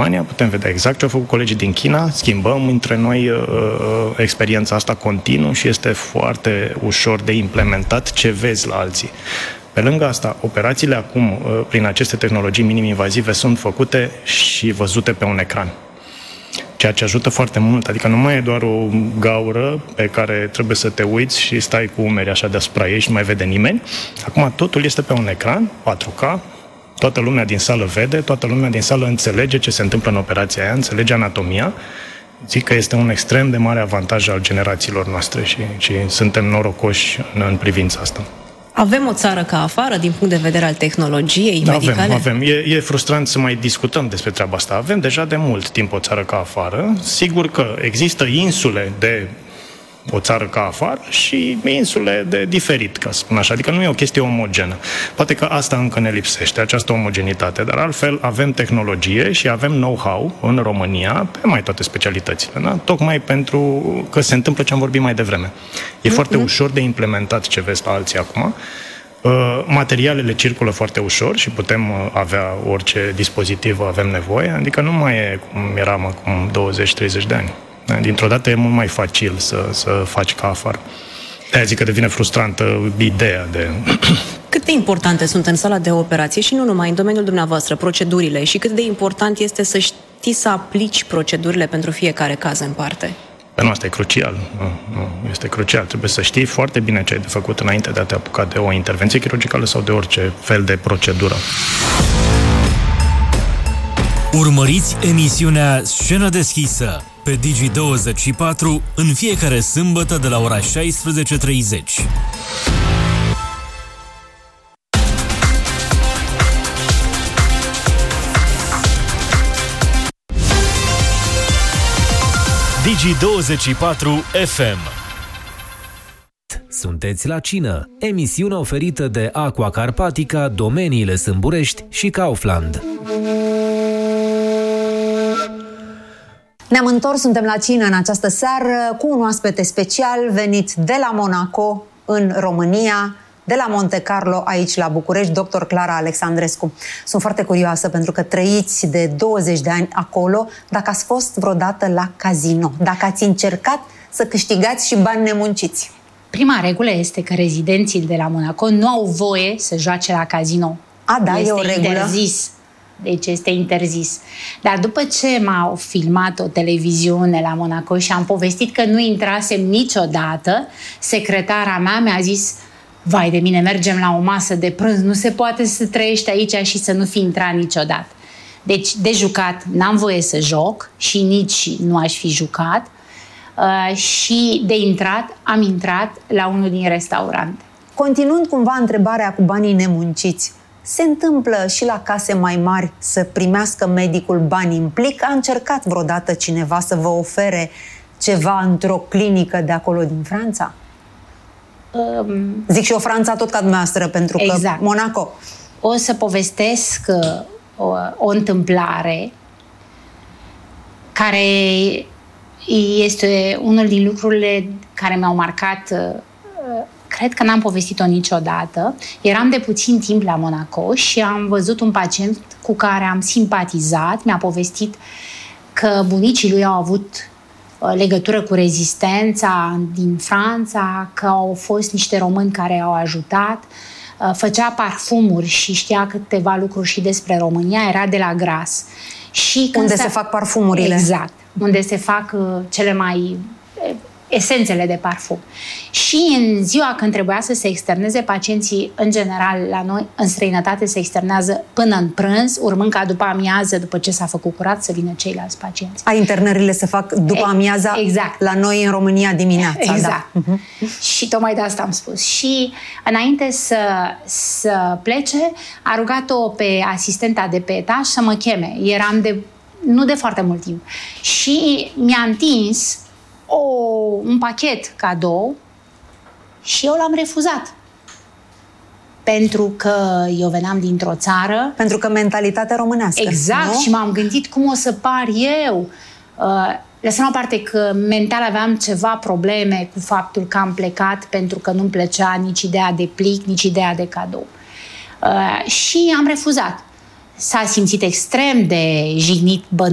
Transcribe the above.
Germania, putem vedea exact ce au făcut colegii din China, schimbăm între noi experiența asta continuu și este foarte ușor de implementat ce vezi la alții. Pe lângă asta, operațiile acum, prin aceste tehnologii minim-invazive, sunt făcute și văzute pe un ecran. Ceea ce ajută foarte mult, adică nu mai e doar o gaură pe care trebuie să te uiți și stai cu umeri așa deasupra ei și nu mai vede nimeni. Acum totul este pe un ecran, 4K, toată lumea din sală vede, toată lumea din sală înțelege ce se întâmplă în operația aia, înțelege anatomia. Zic că este un extrem de mare avantaj al generațiilor noastre și suntem norocoși în privința asta. Avem o țară ca afară, din punct de vedere al tehnologiei medicale? Avem. E frustrant să mai discutăm despre treaba asta. Avem deja de mult timp o țară ca afară. Sigur că există insule de o țară ca afară și insule de diferit, ca să spun așa. Adică nu e o chestie omogenă. Poate că asta încă ne lipsește, această omogenitate, dar altfel avem tehnologie și avem know-how în România pe mai toate specialitățile, da? Tocmai pentru că se întâmplă ce am vorbit mai devreme. E foarte ușor de implementat ce vezi la alții acum. Materialele circulă foarte ușor și putem avea orice dispozitiv avem nevoie, adică nu mai e cum eram acum 20-30 de ani. Dintr-o dată e mult mai facil să faci ca afară. De-aia zic că devine frustrantă ideea de... Cât de importante sunt în sala de operație și nu numai în domeniul dumneavoastră, procedurile, și cât de important este să știi să aplici procedurile pentru fiecare caz în parte? Pentru asta e crucial. Este crucial. Trebuie să știi foarte bine ce ai de făcut înainte de a te apuca de o intervenție chirurgicală sau de orice fel de procedură. Urmăriți emisiunea Scenă deschisă pe Digi24 în fiecare sâmbătă de la ora 16:30. Digi24 FM. Sunteți la cină, emisiune oferită de Aqua Carpatica, Domeniile Sâmburești și Kaufland. Ne-am întors, suntem la cină în această seară cu un oaspete special venit de la Monaco, în România, de la Monte Carlo, aici la București, dr. Clara Alexandrescu. Sunt foarte curioasă pentru că trăiți de 20 de ani acolo, dacă ați fost vreodată la casino, dacă ați încercat să câștigați și bani nemunciți. Prima regulă este că rezidenții de la Monaco nu au voie să joace la casino. Da, este e o regulă. Interzis. Deci este interzis. Dar după ce m-au filmat o televiziune la Monaco și am povestit că nu intrasem niciodată, secretara mea mi-a zis: vai de mine, mergem la o masă de prânz, nu se poate să trăiești aici și să nu fi intrat niciodată. Deci de jucat n-am voie să joc și nici nu aș fi jucat. Și de intrat, am intrat la unul din restaurante. Continuând cumva întrebarea cu banii nemunciți, se întâmplă și la case mai mari să primească medicul bani în plic? A încercat vreodată cineva să vă ofere ceva într-o clinică de acolo din Franța? Zic și eu Franța tot ca dumneavoastră, pentru că exact. Monaco. O să povestesc o întâmplare care este unul din lucrurile care mi-au marcat. Cred că n-am povestit-o niciodată. Eram de puțin timp la Monaco și am văzut un pacient cu care am simpatizat. Mi-a povestit că bunicii lui au avut legătură cu rezistența din Franța, că au fost niște români care au ajutat. Făcea parfumuri și știa câteva lucruri și despre România. Era de la Gras. Și unde se fac parfumurile. Exact. Unde se fac cele mai... esențele de parfum. Și în ziua când trebuia să se externeze, pacienții, în general, la noi, în străinătate, se externează până în prânz, urmând ca după amiază, după ce s-a făcut curat, să vină ceilalți pacienți. Internările se fac după amiaza? Exact. La noi în România dimineața. Exact. Da. Și tocmai de asta am spus. Și înainte să plece, a rugat-o pe asistenta de pe etaj să mă cheme. Eram nu de foarte mult timp. Și mi-a întins un pachet cadou și eu l-am refuzat. Pentru că eu veneam dintr-o țară... Pentru că mentalitatea românească. Exact. Nu? Și m-am gândit cum o să par eu. Lăsăm la parte că mental aveam ceva probleme cu faptul că am plecat pentru că nu-mi plăcea nici ideea de plic, nici ideea de cadou. Și am refuzat. S-a simțit extrem de jignit,